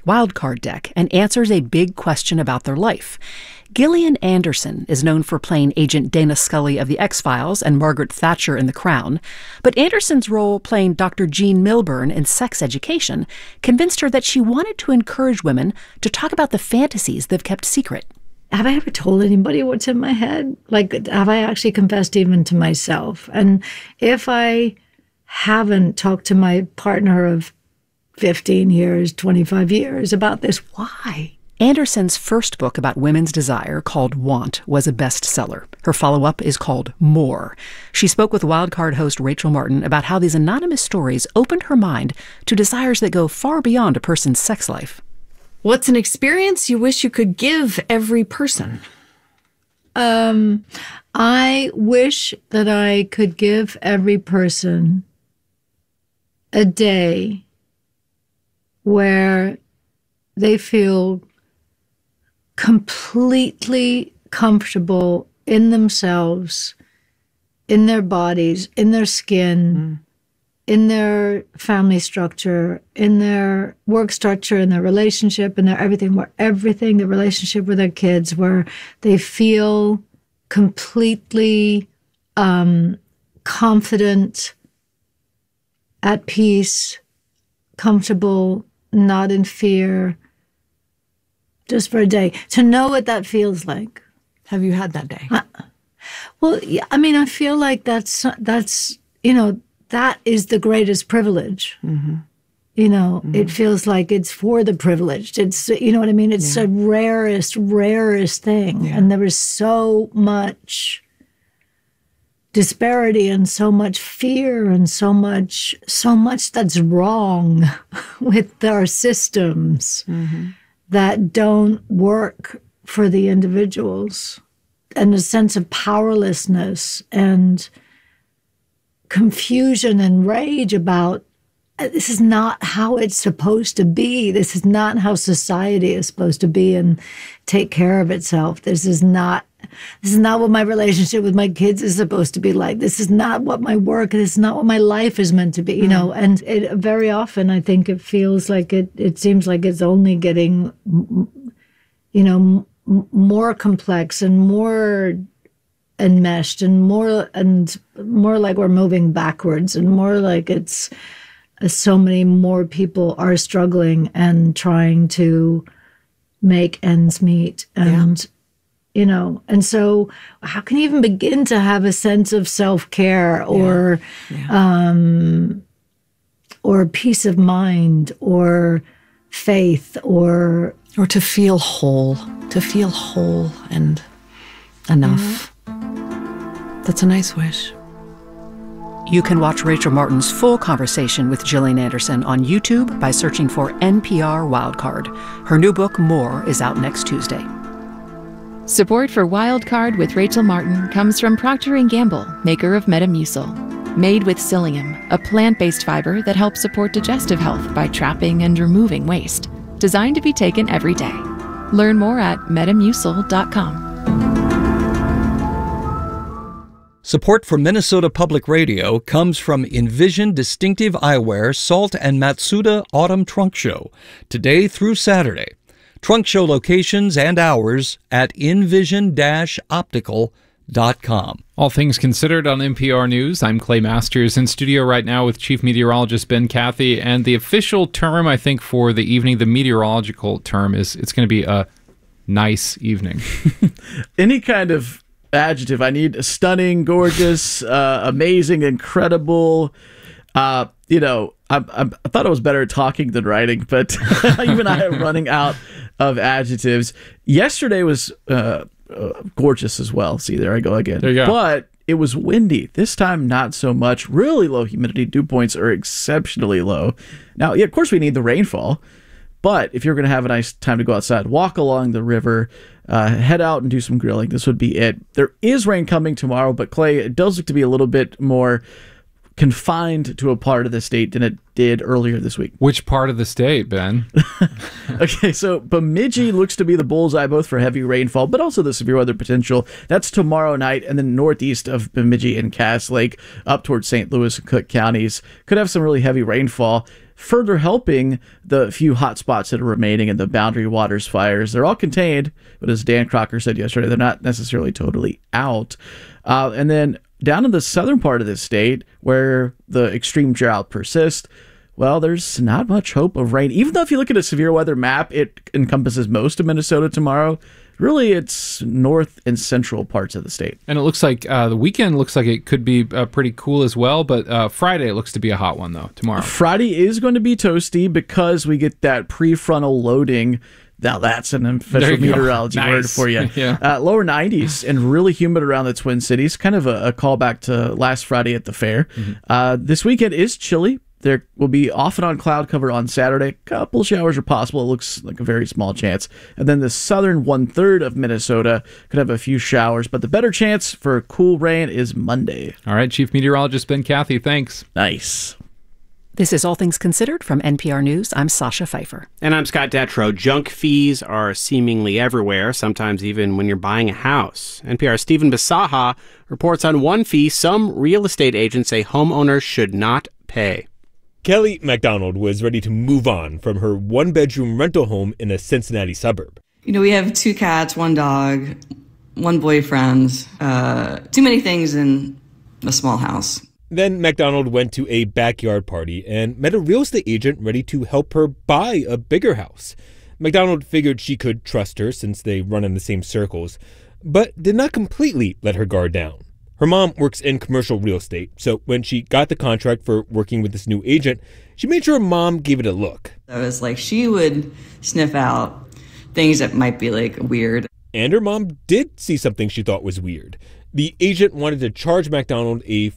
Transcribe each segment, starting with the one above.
wildcard deck and answers a big question about their life. Gillian Anderson is known for playing Agent Dana Scully of The X-Files and Margaret Thatcher in The Crown, but Anderson's role playing Dr. Jean Milburn in Sex Education convinced her that she wanted to encourage women to talk about the fantasies they've kept secret. Have I ever told anybody what's in my head? Like, have I actually confessed even to myself? And if I haven't talked to my partner of 15 years, 25 years about this, why? Anderson's first book about women's desire, called Want, was a bestseller. Her follow-up is called More. She spoke with Wildcard host Rachel Martin about how these anonymous stories opened her mind to desires that go far beyond a person's sex life. What's an experience you wish you could give every person? I wish that I could give every person a day where they feel completely comfortable in themselves, in their bodies, in their skin, in their family structure, in their work structure, in their relationship, in their everything, the relationship with their kids, where they feel completely confident, at peace, comfortable, not in fear, just for a day, to know what that feels like. Have you had that day? Well, yeah, I mean, I feel like that's that is the greatest privilege. Mm-hmm. It feels like it's for the privileged. It's, you know what I mean? It's the rarest thing. Yeah. And there is so much disparity and so much fear and so much that's wrong with our systems that don't work for the individuals, and a sense of powerlessness and confusion and rage about this is not how it's supposed to be. This is not how society is supposed to be and take care of itself. This is not what my relationship with my kids is supposed to be like. This is not what my work, this is not what my life is meant to be, and it very often, I think it feels like it seems like it's only getting, more complex and more enmeshed and more like we're moving backwards, and more like it's so many more people are struggling and trying to make ends meet. And and so how can you even begin to have a sense of self-care or peace of mind or faith or to feel whole and enough. That's a nice wish. You can watch Rachel Martin's full conversation with Gillian Anderson on YouTube by searching for NPR Wildcard. Her new book, More, is out next Tuesday. Support for Wildcard with Rachel Martin comes from Procter & Gamble, maker of Metamucil. Made with psyllium, a plant-based fiber that helps support digestive health by trapping and removing waste. Designed to be taken every day. Learn more at metamucil.com. Support for Minnesota Public Radio comes from Envision Distinctive Eyewear Salt and Matsuda Autumn Trunk Show, today through Saturday. Trunk show locations and hours at envision-optical.com. All things considered on NPR News. I'm Clay Masters in studio right now with Chief Meteorologist Ben Cathy, and the official term, I think, for the evening, the meteorological term, is it's going to be a nice evening. Any kind of adjective. I need stunning, gorgeous, amazing, incredible. I thought I was better at talking than writing, but even I am running out of adjectives. Yesterday was gorgeous as well. See, there I go again. There you go. But it was windy. This time, not so much. Really low humidity. Dew points are exceptionally low. Now, of course, we need the rainfall. But if you're going to have a nice time to go outside, walk along the river, head out and do some grilling, this would be it. There is rain coming tomorrow, but Clay, it does look to be a little bit more confined to a part of the state than it did earlier this week. Which part of the state, Ben? Okay, so Bemidji looks to be the bullseye both for heavy rainfall, but also the severe weather potential. That's tomorrow night, and then northeast of Bemidji and Cass Lake, up towards St. Louis and Cook counties, could have some really heavy rainfall. further helping the few hot spots that are remaining in the Boundary Waters fires. They're all contained, but as Dan Crocker said yesterday, they're not necessarily totally out. And then down in the southern part of the state, where the extreme drought persists, well, there's not much hope of rain. Even though if you look at a severe weather map, it encompasses most of Minnesota tomorrow. Really, it's north and central parts of the state. And it looks like the weekend looks like it could be pretty cool as well. But Friday looks to be a hot one, though, tomorrow. Friday is going to be toasty because we get that prefrontal loading. Now, that's an official meteorology word for you. Yeah. Lower 90s and really humid around the Twin Cities. Kind of a callback to last Friday at the fair. Mm-hmm. This weekend is chilly. There will be off and on cloud cover on Saturday. A couple showers are possible. It looks like a very small chance. And then the southern 1/3 of Minnesota could have a few showers, but the better chance for cool rain is Monday. All right, Chief Meteorologist Ben Cathy, thanks. Nice. This is All Things Considered from NPR News. I'm Sasha Pfeiffer. And I'm Scott Detrow. Junk fees are seemingly everywhere, sometimes even when you're buying a house. NPR's Stephen Bisaha reports on one fee some real estate agents say homeowners should not pay. Kelly McDonald was ready to move on from her one-bedroom rental home in a Cincinnati suburb. You know, we have 2 cats, 1 dog, 1 boyfriend, too many things in a small house. Then McDonald went to a backyard party and met a real estate agent ready to help her buy a bigger house. McDonald figured she could trust her since they run in the same circles, but did not completely let her guard down. Her mom works in commercial real estate, so when she got the contract for working with this new agent, she made sure her mom gave it a look. I was like, she would sniff out things that might be like weird. And her mom did see something she thought was weird. The agent wanted to charge McDonald a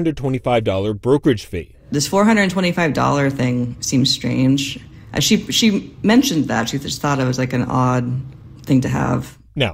$425 brokerage fee. This $425 thing seems strange. She mentioned that. She just thought it was like an odd thing to have. Now,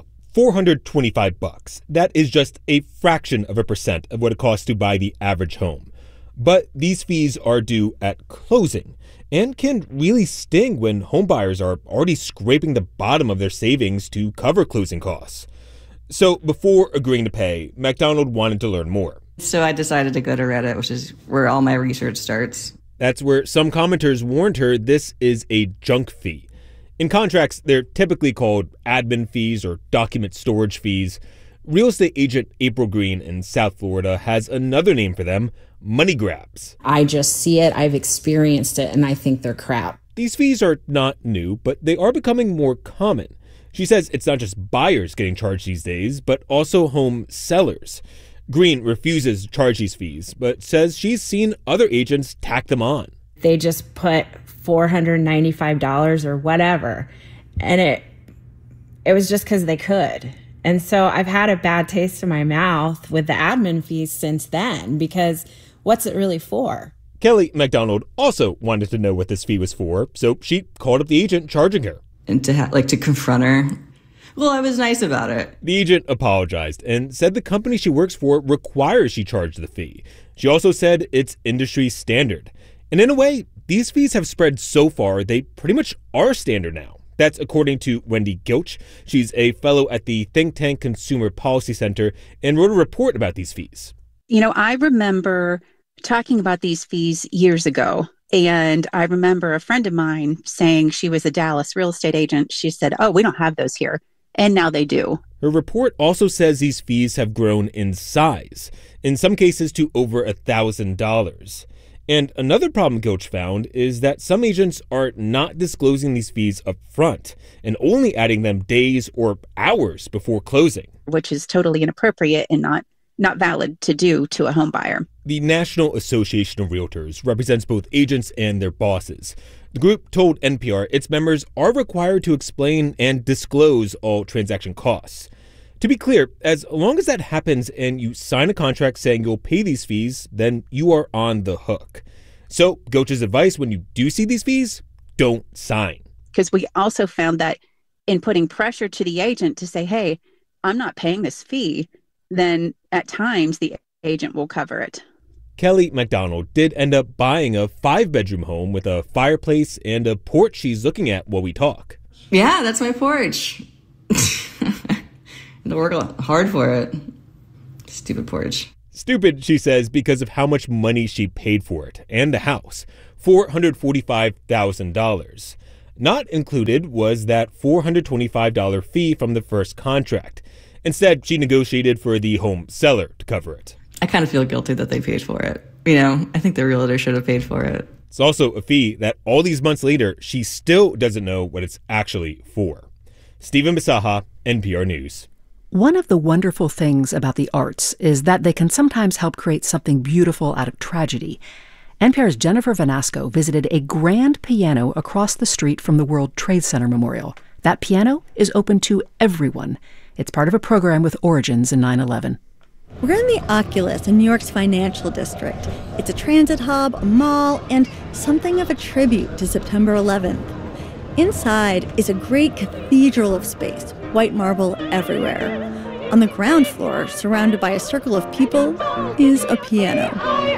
$425. That is just a fraction of a percent of what it costs to buy the average home. But these fees are due at closing and can really sting when homebuyers are already scraping the bottom of their savings to cover closing costs. So before agreeing to pay, McDonald wanted to learn more. So I decided to go to Reddit, which is where all my research starts. That's where some commenters warned her this is a junk fee. In contracts, they're typically called admin fees or document storage fees. Real estate agent April Green in South Florida has another name for them, money grabs. I just see it, I've experienced it, and I think they're crap. These fees are not new, but they are becoming more common. She says it's not just buyers getting charged these days, but also home sellers. Green refuses to charge these fees, but says she's seen other agents tack them on. They just put $495 or whatever, and it was just because they could. And so I've had a bad taste in my mouth with the admin fees since then, because what's it really for? Kelly McDonald also wanted to know what this fee was for, so she called up the agent charging her. And to confront her. Well, I was nice about it. The agent apologized and said the company she works for requires she charge the fee. She also said it's industry standard. And in a way, these fees have spread so far, they pretty much are standard now. That's according to Wendy Gilch. She's a fellow at the think tank Consumer Policy Center and wrote a report about these fees. You know, I remember talking about these fees years ago. And I remember a friend of mine saying she was a Dallas real estate agent. She said, oh, we don't have those here. And now they do. Her report also says these fees have grown in size, in some cases to over $1,000. And another problem Gilch found is that some agents are not disclosing these fees up front and only adding them days or hours before closing. Which is totally inappropriate and not valid to do to a home buyer. The National Association of Realtors represents both agents and their bosses. The group told NPR its members are required to explain and disclose all transaction costs. To be clear, as long as that happens and you sign a contract saying you'll pay these fees, then you are on the hook. So, Gilch's advice when you do see these fees, don't sign. Because we also found that in putting pressure to the agent to say, hey, I'm not paying this fee, then at times the agent will cover it. Kelly McDonald did end up buying a 5-bedroom home with a fireplace and a porch she's looking at while we talk. Yeah, that's my porch. I work hard for it. Stupid porch. Stupid, she says, because of how much money she paid for it and the house. $445,000. Not included was that $425 fee from the first contract. Instead, she negotiated for the home seller to cover it. I kind of feel guilty that they paid for it. You know, I think the realtor should have paid for it. It's also a fee that all these months later, she still doesn't know what it's actually for. Stephen Bisaha, NPR News. One of the wonderful things about the arts is that they can sometimes help create something beautiful out of tragedy. NPR's Jennifer Vanasco visited a grand piano across the street from the World Trade Center Memorial. That piano is open to everyone. It's part of a program with origins in 9/11. We're in the Oculus in New York's financial district. It's a transit hub, a mall, and something of a tribute to September 11th. Inside is a great cathedral of space, white marble everywhere. On the ground floor, surrounded by a circle of people, is a piano.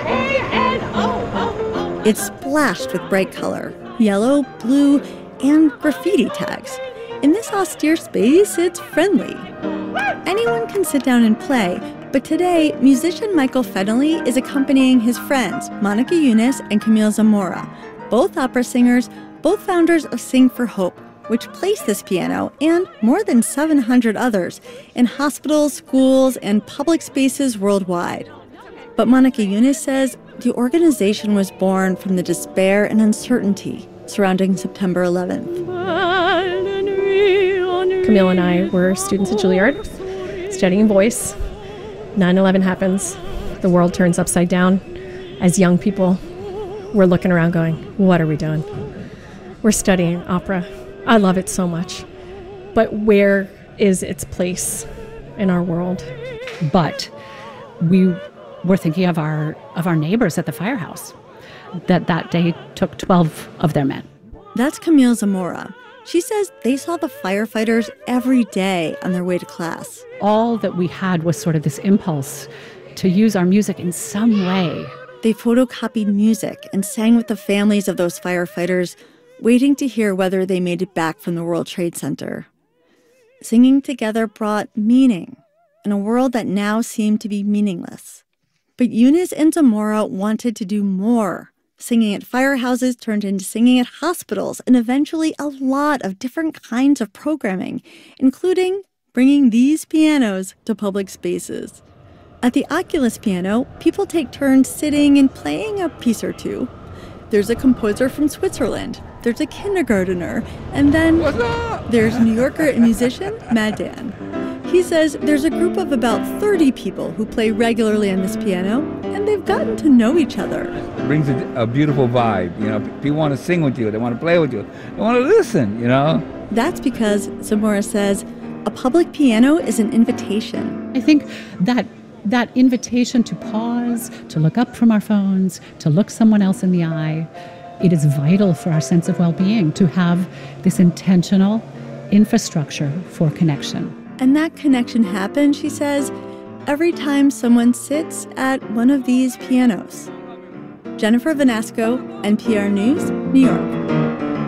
It's splashed with bright color, yellow, blue, and graffiti tags. In this austere space, it's friendly. Anyone can sit down and play, but today, musician Michael Fennelly is accompanying his friends, Monica Yunus and Camille Zamora, both opera singers, both founders of Sing for Hope, which placed this piano and more than 700 others in hospitals, schools, and public spaces worldwide. But Monica Yunus says the organization was born from the despair and uncertainty surrounding September 11th. Camille and I were students at Juilliard, studying voice. 9/11 happens. The world turns upside down. As young people, we're looking around going, what are we doing? We're studying opera. I love it so much. But where is its place in our world? But we were thinking of our neighbors at the firehouse that day took 12 of their men. That's Camille Zamora. She says they saw the firefighters every day on their way to class. All that we had was sort of this impulse to use our music in some way. They photocopied music and sang with the families of those firefighters, waiting to hear whether they made it back from the World Trade Center. Singing together brought meaning in a world that now seemed to be meaningless. But Yunus and Zamora wanted to do more. Singing at firehouses turned into singing at hospitals and eventually a lot of different kinds of programming, including bringing these pianos to public spaces. At the Oculus piano, people take turns sitting and playing a piece or two. There's a composer from Switzerland, there's a kindergartner, and then there's New Yorker and musician Mad Dan. He says there's a group of about 30 people who play regularly on this piano, and they've gotten to know each other. It brings a beautiful vibe. You know, people want to sing with you, they want to play with you, they want to listen, you know? That's because, Zamora says, a public piano is an invitation. I think that invitation to pause, to look up from our phones, to look someone else in the eye, it is vital for our sense of well-being to have this intentional infrastructure for connection. And that connection happens, she says, every time someone sits at one of these pianos. Jennifer Vanasco, NPR News, New York.